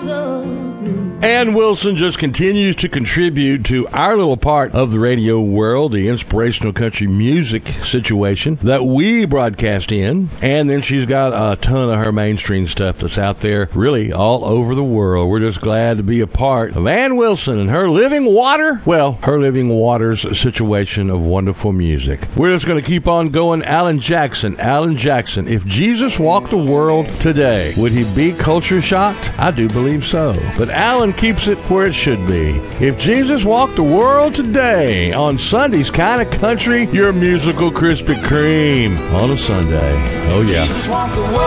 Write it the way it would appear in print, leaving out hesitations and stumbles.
Ann Wilson just continues to contribute to our little part of the radio world, the inspirational country music situation that we broadcast in. And then she's got a ton of her mainstream stuff that's out there really all over the world. We're just glad to be a part of Ann Wilson and her Living Water. Well, her Living Water's situation of wonderful music. We're just going to keep on going. Alan Jackson, if Jesus walked the world today, would he be culture shocked? I do believe so. But Alan keeps it where it should be. If Jesus walked the world today on Sunday's Kind of Country, your musical Krispy Kreme on a Sunday. Oh yeah. Jesus walked the world